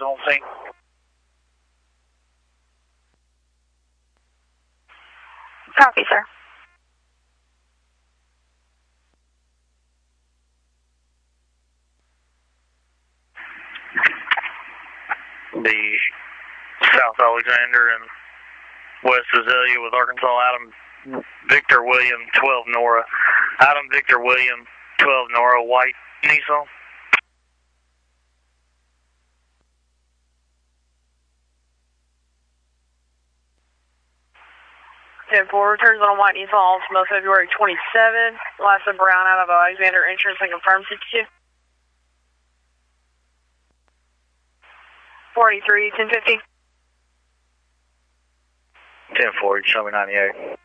on scene. Copy, sir. The South Alexander and West Azalea with Arkansas Adam Victor William 12 Nora. Adam Victor William 12 Nora, white Nissan. 10-4, returns on white Nissan Altima, February 27. Last of Brown out of Alexander Insurance and confirmed 62. 43, 1050. 10-4, show me 98.